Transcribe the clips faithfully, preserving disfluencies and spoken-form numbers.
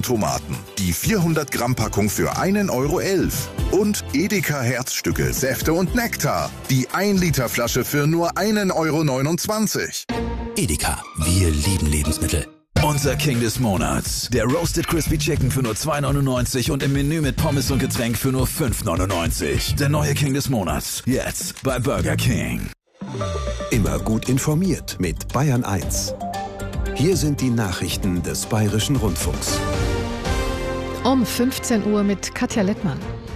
Radlertomaten. Die vierhundert Gramm Packung für einen Euro elf. Und Edeka Herzstücke, Säfte und Nektar. Die ein Liter Flasche für nur einen Euro neunundzwanzig. Edeka, wir lieben Lebensmittel. Unser King des Monats. Der Roasted Crispy Chicken für nur zwei neunundneunzig und im Menü mit Pommes und Getränk für nur fünf neunundneunzig. Der neue King des Monats. Jetzt bei Burger King. Immer gut informiert mit Bayern eins. Hier sind die Nachrichten des Bayerischen Rundfunks. Um fünfzehn Uhr mit Katja Lettmann.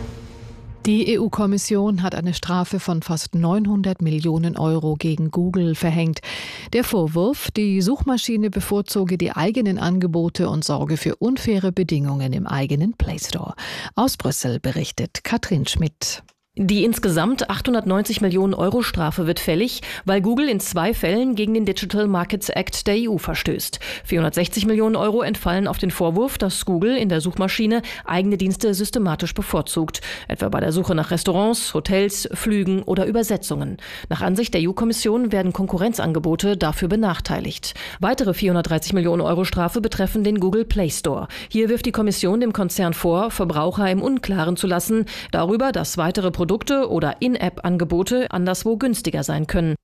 Die E U-Kommission hat eine Strafe von fast neunhundert Millionen Euro gegen Google verhängt. Der Vorwurf, die Suchmaschine bevorzuge die eigenen Angebote und sorge für unfaire Bedingungen im eigenen Play Store. Aus Brüssel berichtet Katrin Schmidt. Die insgesamt achthundertneunzig Millionen Euro Strafe wird fällig, weil Google in zwei Fällen gegen den Digital Markets Act der E U verstößt. vierhundertsechzig Millionen Euro entfallen auf den Vorwurf, dass Google in der Suchmaschine eigene Dienste systematisch bevorzugt, etwa bei der Suche nach Restaurants, Hotels, Flügen oder Übersetzungen. Nach Ansicht der E U-Kommission werden Konkurrenzangebote dafür benachteiligt. Weitere vierhundertdreißig Millionen Euro Strafe betreffen den Google Play Store. Hier wirft die Kommission dem Konzern vor, Verbraucher im Unklaren zu lassen darüber, dass weitere Produkte Produkte oder In-App-Angebote anderswo günstiger sein können.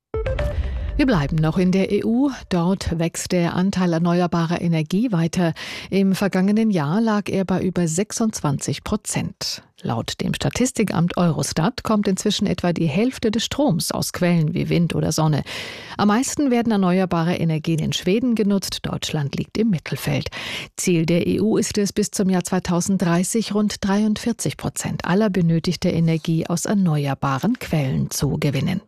Wir bleiben noch in der E U. Dort wächst der Anteil erneuerbarer Energie weiter. Im vergangenen Jahr lag er bei über sechsundzwanzig Prozent. Laut dem Statistikamt Eurostat kommt inzwischen etwa die Hälfte des Stroms aus Quellen wie Wind oder Sonne. Am meisten werden erneuerbare Energien in Schweden genutzt. Deutschland liegt im Mittelfeld. Ziel der E U ist es, bis zum Jahr zweitausenddreißig rund dreiundvierzig Prozent aller benötigter Energie aus erneuerbaren Quellen zu gewinnen.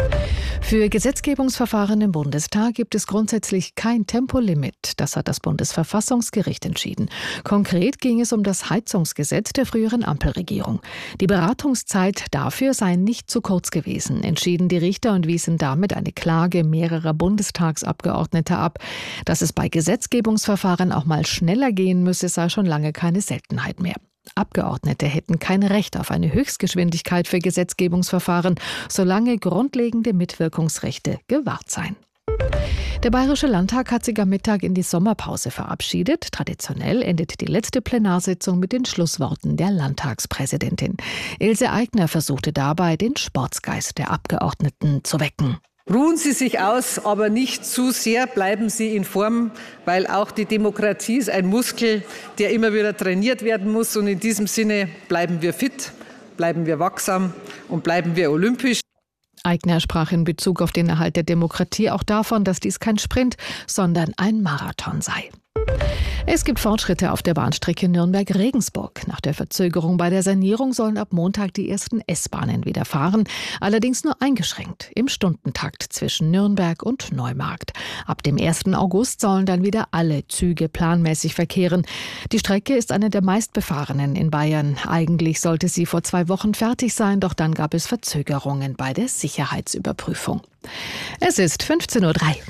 Für Gesetzgebungsverfahren im Bundestag gibt es grundsätzlich kein Tempolimit. Das hat das Bundesverfassungsgericht entschieden. Konkret ging es um das Heizungsgesetz der früheren Ampelregierung. Die Beratungszeit dafür sei nicht zu kurz gewesen, entschieden die Richter und wiesen damit eine Klage mehrerer Bundestagsabgeordneter ab. Dass es bei Gesetzgebungsverfahren auch mal schneller gehen müsse, sei schon lange keine Seltenheit mehr. Abgeordnete hätten kein Recht auf eine Höchstgeschwindigkeit für Gesetzgebungsverfahren, solange grundlegende Mitwirkungsrechte gewahrt seien. Der Bayerische Landtag hat sich am Mittag in die Sommerpause verabschiedet. Traditionell endet die letzte Plenarsitzung mit den Schlussworten der Landtagspräsidentin. Ilse Aigner versuchte dabei, den Sportsgeist der Abgeordneten zu wecken. Ruhen Sie sich aus, aber nicht zu sehr, bleiben Sie in Form, weil auch die Demokratie ist ein Muskel, der immer wieder trainiert werden muss. Und in diesem Sinne bleiben wir fit, bleiben wir wachsam und bleiben wir olympisch. Aigner sprach in Bezug auf den Erhalt der Demokratie auch davon, dass dies kein Sprint, sondern ein Marathon sei. Es gibt Fortschritte auf der Bahnstrecke Nürnberg-Regensburg. Nach der Verzögerung bei der Sanierung sollen ab Montag die ersten S-Bahnen wieder fahren, allerdings nur eingeschränkt im Stundentakt zwischen Nürnberg und Neumarkt. Ab dem ersten August sollen dann wieder alle Züge planmäßig verkehren. Die Strecke ist eine der meistbefahrenen in Bayern. Eigentlich sollte sie vor zwei Wochen fertig sein, doch dann gab es Verzögerungen bei der Sicherheitsüberprüfung. Es ist fünfzehn Uhr drei.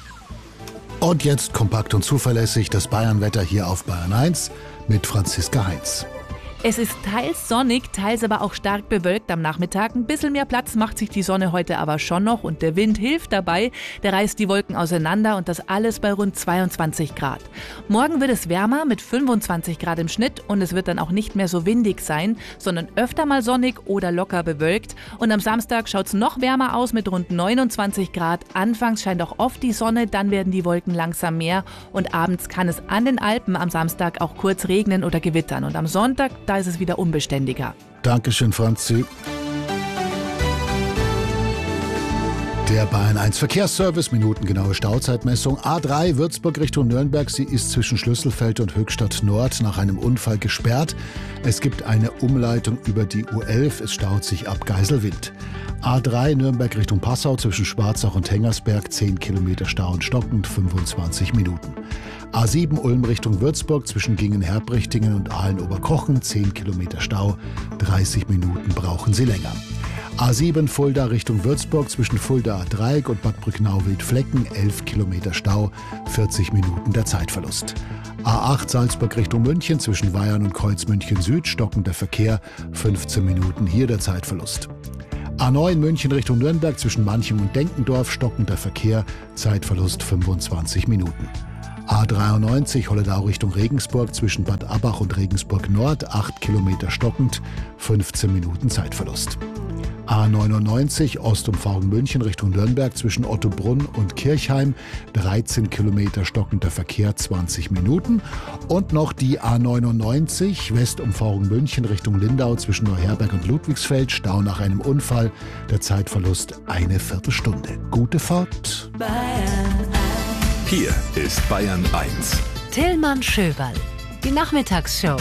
Und jetzt kompakt und zuverlässig das Bayernwetter hier auf Bayern eins mit Franziska Heinz. Es ist teils sonnig, teils aber auch stark bewölkt am Nachmittag. Ein bisschen mehr Platz macht sich die Sonne heute aber schon noch und der Wind hilft dabei. Der reißt die Wolken auseinander und das alles bei rund zweiundzwanzig Grad. Morgen wird es wärmer mit fünfundzwanzig Grad im Schnitt und es wird dann auch nicht mehr so windig sein, sondern öfter mal sonnig oder locker bewölkt. Und am Samstag schaut es noch wärmer aus mit rund neunundzwanzig Grad. Anfangs scheint auch oft die Sonne, dann werden die Wolken langsam mehr und abends kann es an den Alpen am Samstag auch kurz regnen oder gewittern. Und am Sonntag, da ist es wieder unbeständiger. Dankeschön, Franzi. Der Bayern eins Verkehrsservice, minutengenaue Stauzeitmessung. A drei Würzburg Richtung Nürnberg. Sie ist zwischen Schlüsselfeld und Höchstadt Nord nach einem Unfall gesperrt. Es gibt eine Umleitung über die U elf. Es staut sich ab Geiselwind. A drei Nürnberg Richtung Passau zwischen Schwarzach und Hengersberg. zehn Kilometer Stau und stockend, fünfundzwanzig Minuten. A sieben Ulm Richtung Würzburg zwischen Gingen-Herbrichtingen und Aalen-Oberkochen. zehn Kilometer Stau, dreißig Minuten brauchen Sie länger. A sieben Fulda Richtung Würzburg zwischen Fulda-Dreieck und Bad Brücknau-Wildflecken, elf Kilometer Stau, vierzig Minuten der Zeitverlust. A acht Salzburg Richtung München zwischen Weyern und Kreuzmünchen Süd, stockender Verkehr, fünfzehn Minuten, hier der Zeitverlust. A neun München Richtung Nürnberg zwischen Manching und Denkendorf, stockender Verkehr, Zeitverlust fünfundzwanzig Minuten. A dreiundneunzig Holledau Richtung Regensburg zwischen Bad Abbach und Regensburg Nord, acht Kilometer stockend, fünfzehn Minuten Zeitverlust. A neunundneunzig Ostumfahrung München Richtung Nürnberg zwischen Ottobrunn und Kirchheim, dreizehn Kilometer stockender Verkehr, zwanzig Minuten. Und noch die A neunundneunzig Westumfahrung München Richtung Lindau zwischen Neuherberg und Ludwigsfeld, Stau nach einem Unfall, der Zeitverlust eine Viertelstunde. Gute Fahrt. Hier ist Bayern eins. Tillmann Schöberl, die Nachmittagsshow.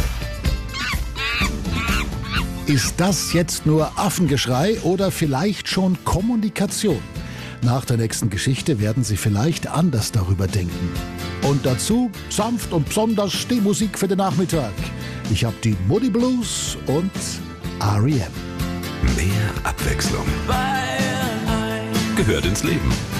Ist das jetzt nur Affengeschrei oder vielleicht schon Kommunikation? Nach der nächsten Geschichte werden Sie vielleicht anders darüber denken. Und dazu sanft und besonders die Musik für den Nachmittag. Ich habe die Moody Blues und R E M. Mehr Abwechslung gehört ins Leben.